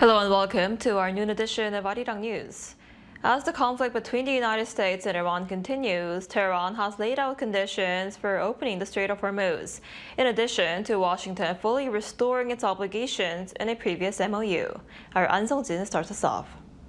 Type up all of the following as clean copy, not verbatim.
Hello and welcome to our noon edition of Arirang News. As the conflict between the United States and Iran continues, Tehran has laid out conditions for opening the Strait of Hormuz, in addition to Washington fully restoring its obligations in a previous MOU. Our An Sung-jin starts us off.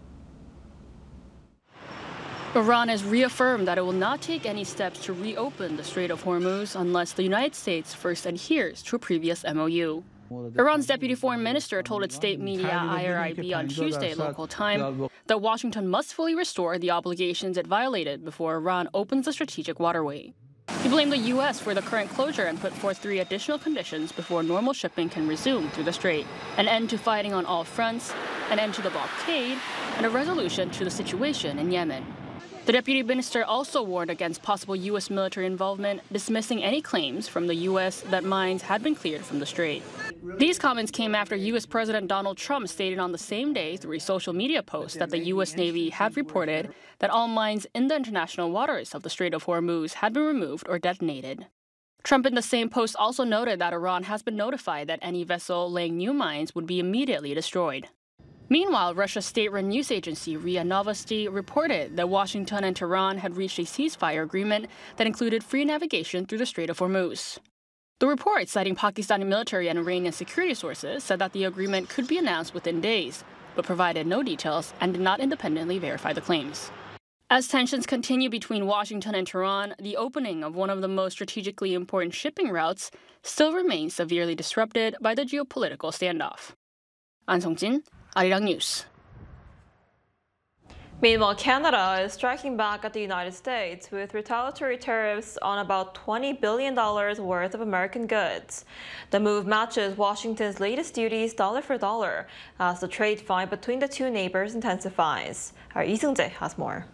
Iran has reaffirmed that it will not take any steps to reopen the Strait of Hormuz unless the United States first adheres to a previous MOU. Iran's deputy foreign minister told its state media IRIB on Tuesday local time that Washington must fully restore the obligations it violated before Iran opens the strategic waterway. He blamed the U.S. for the current closure and put forth 3 additional conditions before normal shipping can resume through the strait: an end to fighting on all fronts, an end to the blockade, and a resolution to the situation in Yemen. The deputy minister also warned against possible U.S. military involvement, dismissing any claims from the U.S. that mines had been cleared from the strait. These comments came after U.S. President Donald Trump stated on the same day through a social media post that the U.S. Navy had reported that all mines in the international waters of the Strait of Hormuz had been removed or detonated. Trump in the same post also noted that Iran has been notified that any vessel laying new mines would be immediately destroyed. Meanwhile, Russia's state-run news agency RIA Novosti reported that Washington and Tehran had reached a ceasefire agreement that included free navigation through the Strait of Hormuz. The report, citing Pakistani military and Iranian security sources, said that the agreement could be announced within days, but provided no details and did not independently verify the claims. As tensions continue between Washington and Tehran, the opening of one of the most strategically important shipping routes still remains severely disrupted by the geopolitical standoff. An Sung-jin, Arirang News. Meanwhile, Canada is striking back at the United States with retaliatory tariffs on about $20 billion worth of American goods. The move matches Washington's latest duties dollar for dollar as the trade fight between the two neighbors intensifies. Our Lee Seung-jae has more.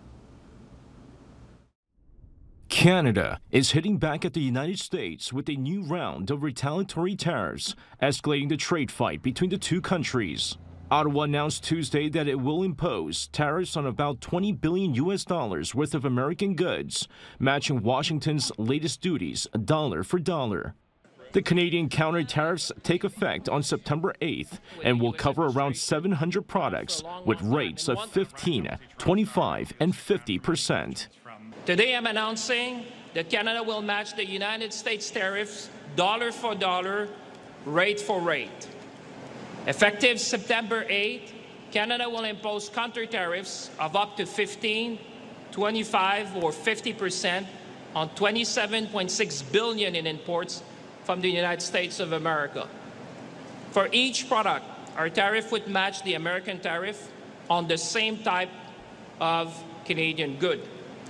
Canada is hitting back at the United States with a new round of retaliatory tariffs, escalating the trade fight between the two countries. Ottawa announced Tuesday that it will impose tariffs on about $20 billion worth of American goods, matching Washington's latest duties dollar for dollar. The Canadian counter tariffs take effect on September 8th and will cover around 700 products with rates of 15%, 25%, and 50%. Today I'm announcing that Canada will match the United States tariffs dollar for dollar, rate for rate. Effective September 8, Canada will impose counter tariffs of up to 15%, 25%, or 50% on $27.6 billion in imports from the United States of America. For each product, our tariff would match the American tariff on the same type of Canadian good.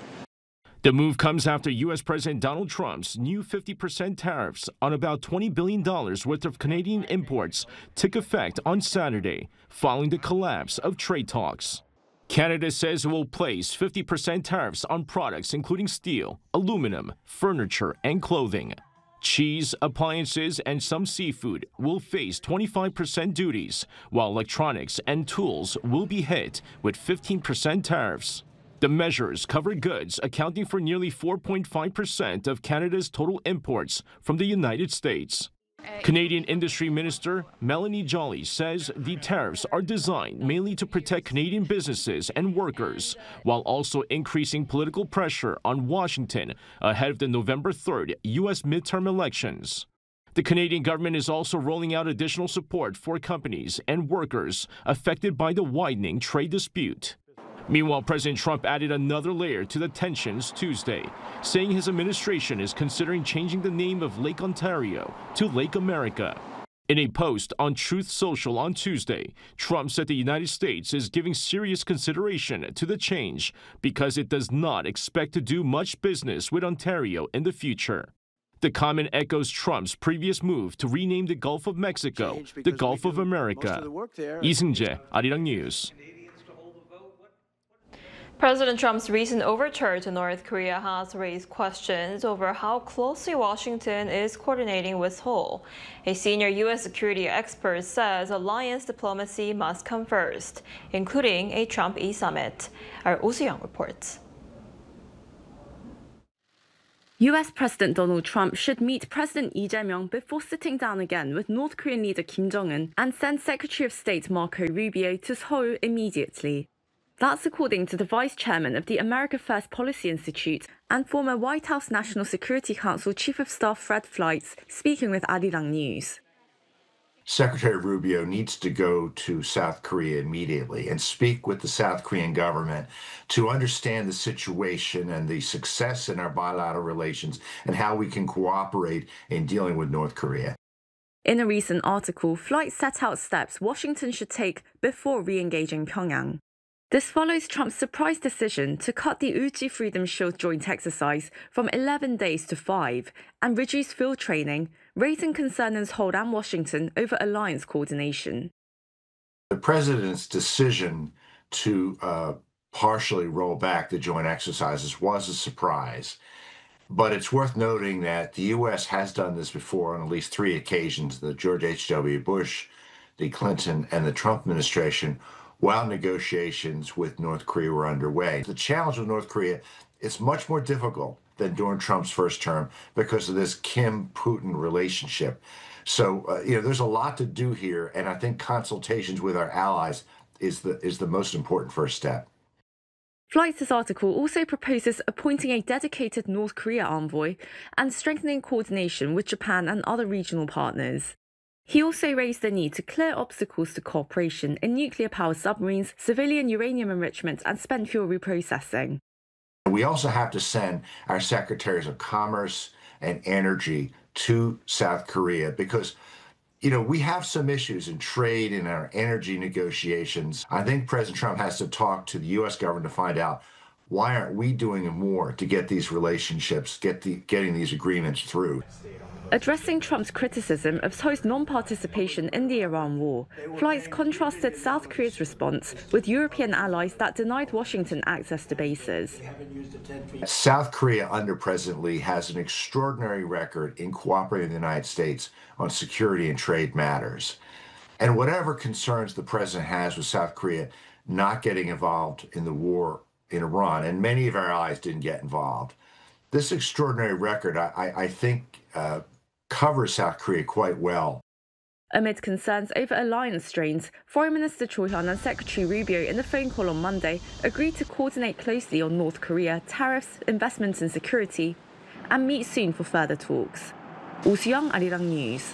The move comes after U.S. President Donald Trump's new 50% tariffs on about $20 billion worth of Canadian imports took effect on Saturday, following the collapse of trade talks. Canada says it will place 50% tariffs on products including steel, aluminum, furniture, and clothing. Cheese, appliances, and some seafood will face 25% duties, while electronics and tools will be hit with 15% tariffs. The measures cover goods accounting for nearly 4.5% of Canada's total imports from the United States. Canadian Industry Minister Melanie Joly says the tariffs are designed mainly to protect Canadian businesses and workers, while also increasing political pressure on Washington ahead of the November 3rd U.S. midterm elections. The Canadian government is also rolling out additional support for companies and workers affected by the widening trade dispute. Meanwhile, President Trump added another layer to the tensions Tuesday, saying his administration is considering changing the name of Lake Ontario to Lake America. In a post on Truth Social on Tuesday, Trump said the United States is giving serious consideration to the change because it does not expect to do much business with Ontario in the future. The comment echoes Trump's previous move to rename the Gulf of Mexico the Gulf of America. Lee Seung-jae, Arirang News. President Trump's recent overture to North Korea has raised questions over how closely Washington is coordinating with Seoul. A senior U.S. security expert says alliance diplomacy must come first, including a Trump-E summit. Our Oh Soo-young reports. US President Donald Trump should meet President Lee Jae-myung before sitting down again with North Korean leader Kim Jong-un and send Secretary of State Marco Rubio to Seoul immediately. That's according to the Vice Chairman of the America First Policy Institute and former White House National Security Council Chief of Staff Fred Fleitz speaking with Arirang News. Secretary Rubio needs to go to South Korea immediately and speak with the South Korean government to understand the situation and the success in our bilateral relations and how we can cooperate in dealing with North Korea. In a recent article, Fleitz set out steps Washington should take before re-engaging Pyongyang. This follows Trump's surprise decision to cut the Uji Freedom Shield joint exercise from 11 days to 5 and reduce field training, raising concern in Seoul and Washington over alliance coordination. The president's decision to partially roll back the joint exercises was a surprise. But it's worth noting that the U.S. has done this before on at least 3 occasions, the George H.W. Bush, the Clinton, and the Trump administration, while negotiations with North Korea were underway. The challenge with North Korea is much more difficult than during Trump's first term because of this Kim-Putin relationship. So, there's a lot to do here, and I think consultations with our allies is the most important first step. Fleitz's article also proposes appointing a dedicated North Korea envoy and strengthening coordination with Japan and other regional partners. He also raised the need to clear obstacles to cooperation in nuclear-powered submarines, civilian uranium enrichment, and spent fuel reprocessing. We also have to send our secretaries of commerce and energy to South Korea because, we have some issues in trade and our energy negotiations. I think President Trump has to talk to the U.S. government to find out why aren't we doing more to get these relationships, getting these agreements through. Addressing Trump's criticism of Seoul's non-participation in the Iran war, Fleitz contrasted South Korea's response with European allies that denied Washington access to bases. South Korea under President Lee has an extraordinary record in cooperating with the United States on security and trade matters. And whatever concerns the president has with South Korea not getting involved in the war in Iran, and many of our allies didn't get involved, this extraordinary record, I think, covers South Korea quite well. Amid concerns over alliance strains, Foreign Minister Cho Hyun and Secretary Rubio in a phone call on Monday agreed to coordinate closely on North Korea, tariffs, investments and security, and meet soon for further talks. Oh Soo-young, Arirang News.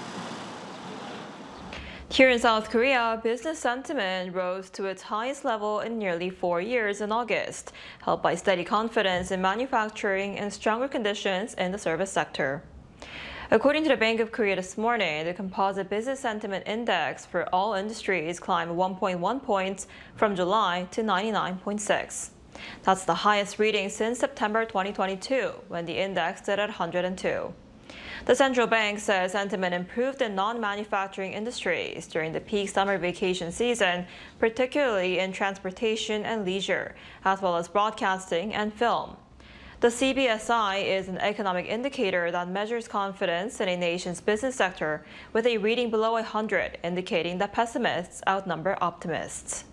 Here in South Korea, business sentiment rose to its highest level in nearly 4 years in August, helped by steady confidence in manufacturing and stronger conditions in the service sector. According to the Bank of Korea this morning, the composite business sentiment index for all industries climbed 1.1 points from July to 99.6. That's the highest reading since September 2022, when the index stood at 102. The central bank says sentiment improved in non-manufacturing industries during the peak summer vacation season, particularly in transportation and leisure, as well as broadcasting and film. The CBSI is an economic indicator that measures confidence in a nation's business sector, with a reading below 100, indicating that pessimists outnumber optimists.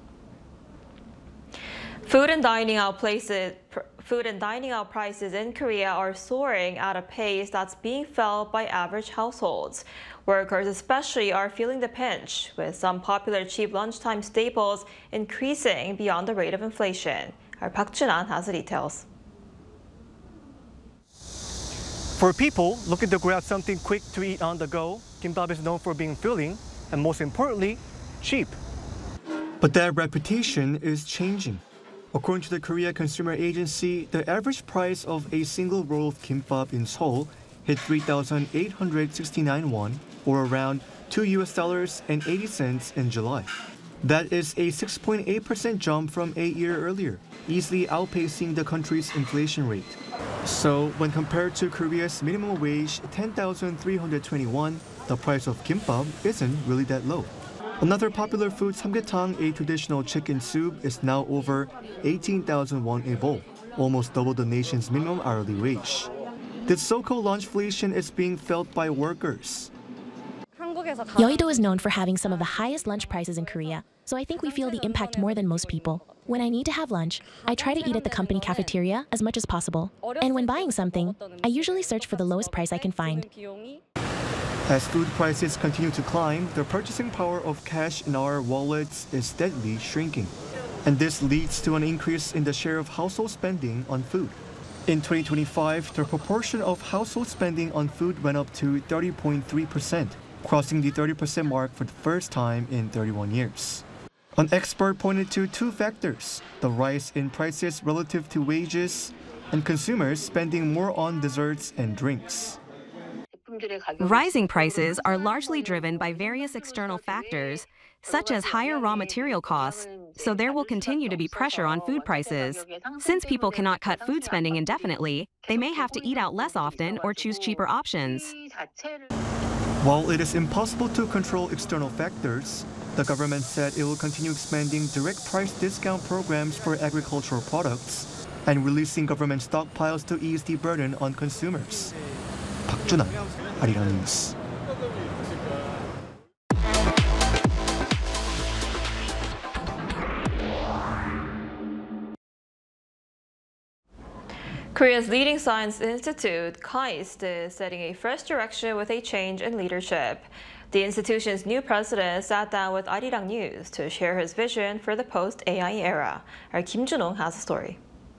Food and dining out prices in Korea are soaring at a pace that's being felt by average households. Workers especially are feeling the pinch, with some popular cheap lunchtime staples increasing beyond the rate of inflation. Our Park Jun-an has the details. For people looking to grab something quick to eat on the go, kimbap is known for being filling and, most importantly, cheap. But that reputation is changing. According to the Korea Consumer Agency, the average price of a single roll of kimbap in Seoul hit 3,869 won, or around $2.80 in July. That is a 6.8% jump from a year earlier, easily outpacing the country's inflation rate. So, when compared to Korea's minimum wage, 10,321, the price of kimbap isn't really that low. Another popular food, samgyetang, a traditional chicken soup, is now over 18,000 won a bowl, almost double the nation's minimum hourly wage. This so-called lunchflation is being felt by workers. Yeouido is known for having some of the highest lunch prices in Korea, so I think we feel the impact more than most people. When I need to have lunch, I try to eat at the company cafeteria as much as possible. And when buying something, I usually search for the lowest price I can find. As food prices continue to climb, the purchasing power of cash in our wallets is steadily shrinking. And this leads to an increase in the share of household spending on food. In 2025, the proportion of household spending on food went up to 30.3%, crossing the 30% mark for the first time in 31 years. An expert pointed to two factors: the rise in prices relative to wages and consumers spending more on desserts and drinks. Rising prices are largely driven by various external factors, such as higher raw material costs, so there will continue to be pressure on food prices. Since people cannot cut food spending indefinitely, they may have to eat out less often or choose cheaper options. While it is impossible to control external factors, the government said it will continue expanding direct price discount programs for agricultural products and releasing government stockpiles to ease the burden on consumers. 박준환, 아리랑 뉴스. Korea's leading science institute, KAIST, is setting a fresh direction with a change in leadership. The institution's new president sat down with Arirang News to share his vision for the post-AI era. Our Kim Junong has a story.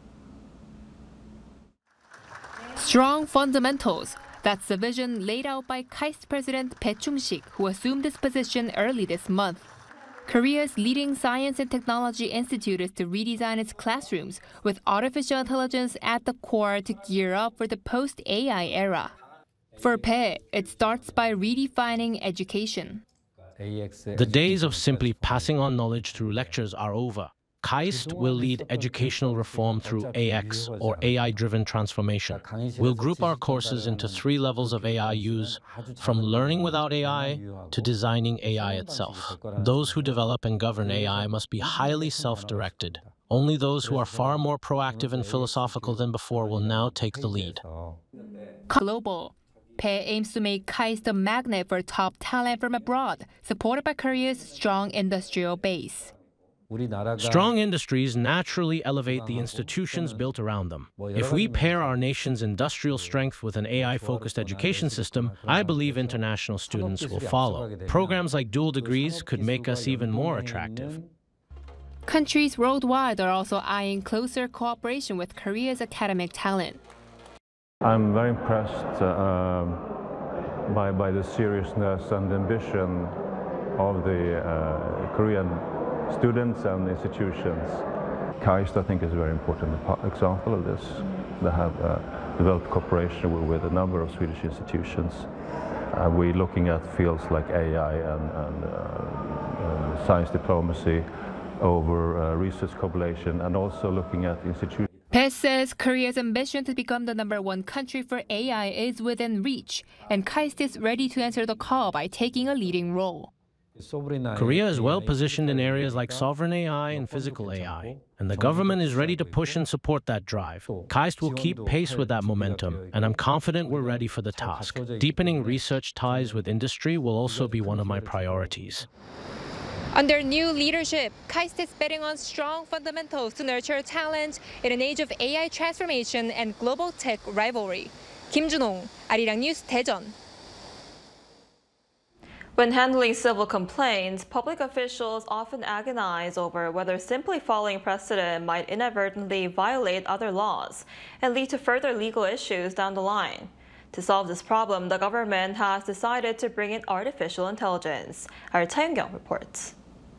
Strong fundamentals. That's the vision laid out by KAIST President Bae Chung-sik, who assumed this position early this month. Korea's leading science and technology institute is to redesign its classrooms with artificial intelligence at the core to gear up for the post-AI era. For Bae, it starts by redefining education. The days of simply passing on knowledge through lectures are over. KAIST will lead educational reform through AX, or AI-driven transformation. We'll group our courses into 3 levels of AI use, from learning without AI to designing AI itself. Those who develop and govern AI must be highly self-directed. Only those who are far more proactive and philosophical than before will now take the lead. Global. Bae aims to make KAIST a magnet for top talent from abroad, supported by Korea's strong industrial base. Strong industries naturally elevate the institutions built around them. If we pair our nation's industrial strength with an AI-focused education system, I believe international students will follow. Programs like dual degrees could make us even more attractive. Countries worldwide are also eyeing closer cooperation with Korea's academic talent. I'm very impressed by the seriousness and ambition of the Korean students and institutions. KAIST, I think, is a very important example of this. They have developed cooperation with a number of Swedish institutions. We're looking at fields like AI and science diplomacy over research collaboration, and also looking at institutions. Bae says Korea's ambition to become the #1 country for AI is within reach, and KAIST is ready to answer the call by taking a leading role. Korea is well positioned in areas like sovereign AI and physical AI, and the government is ready to push and support that drive. KAIST will keep pace with that momentum, and I'm confident we're ready for the task. Deepening research ties with industry will also be one of my priorities. Under new leadership, KAIST is betting on strong fundamentals to nurture talent in an age of AI transformation and global tech rivalry. Kim Junong, Arirang News, Daejeon. When handling civil complaints, public officials often agonize over whether simply following precedent might inadvertently violate other laws and lead to further legal issues down the line. To solve this problem, the government has decided to bring in artificial intelligence. Our Tae Young reports.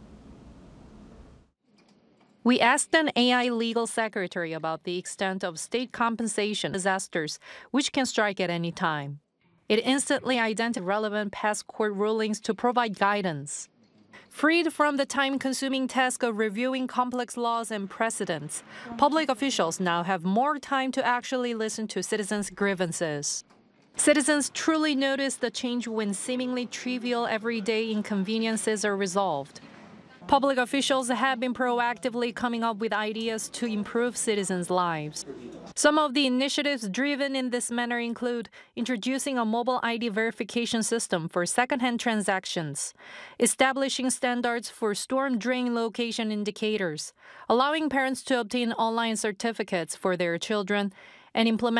We asked an AI legal secretary about the extent of state compensation disasters, which can strike at any time. It instantly identified relevant past court rulings to provide guidance. Freed from the time-consuming task of reviewing complex laws and precedents, public officials now have more time to actually listen to citizens' grievances. Citizens truly notice the change when seemingly trivial everyday inconveniences are resolved. Public officials have been proactively coming up with ideas to improve citizens' lives. Some of the initiatives driven in this manner include introducing a mobile ID verification system for second-hand transactions, establishing standards for storm drain location indicators, allowing parents to obtain online certificates for their children, and implementing